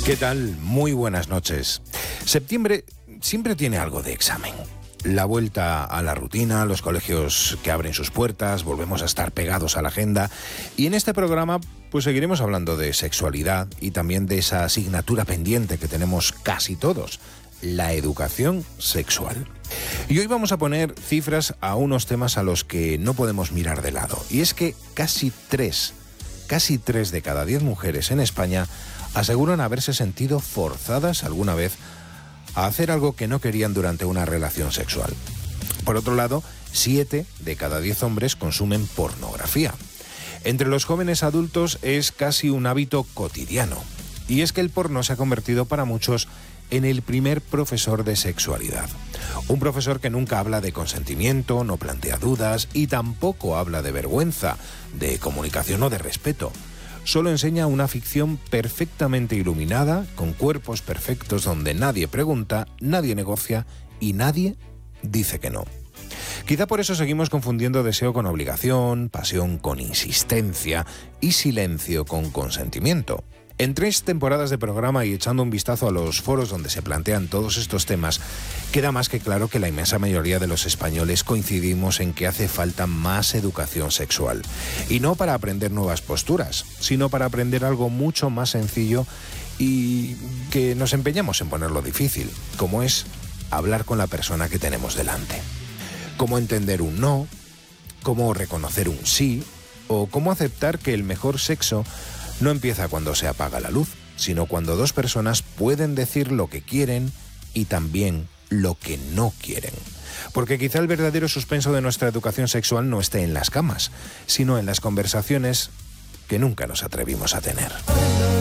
¿Qué tal? Muy buenas noches. Septiembre siempre tiene algo de examen. La vuelta a la rutina, los colegios que abren sus puertas, volvemos a estar pegados a la agenda. Y en este programa pues seguiremos hablando de sexualidad y también de esa asignatura pendiente que tenemos casi todos, la educación sexual. Y hoy vamos a poner cifras a unos temas a los que no podemos mirar de lado. Y es que casi 3 de cada 10 mujeres en España aseguran haberse sentido forzadas alguna vez a hacer algo que no querían durante una relación sexual. Por otro lado, 7 de cada 10 hombres consumen pornografía. Entre los jóvenes adultos es casi un hábito cotidiano. Y es que el porno se ha convertido para muchos en el primer profesor de sexualidad. Un profesor que nunca habla de consentimiento, no plantea dudas y tampoco habla de vergüenza, de comunicación o de respeto. Solo enseña una ficción perfectamente iluminada, con cuerpos perfectos donde nadie pregunta, nadie negocia y nadie dice que no. Quizá por eso seguimos confundiendo deseo con obligación, pasión con insistencia y silencio con consentimiento. En 3 temporadas de programa y echando un vistazo a los foros donde se plantean todos estos temas, queda más que claro que la inmensa mayoría de los españoles coincidimos en que hace falta más educación sexual. Y no para aprender nuevas posturas, sino para aprender algo mucho más sencillo y que nos empeñamos en ponerlo difícil, como es hablar con la persona que tenemos delante. Cómo entender un no, cómo reconocer un sí, o cómo aceptar que el mejor sexo no empieza cuando se apaga la luz, sino cuando 2 personas pueden decir lo que quieren y también lo que no quieren. Porque quizá el verdadero suspenso de nuestra educación sexual no esté en las camas, sino en las conversaciones que nunca nos atrevimos a tener.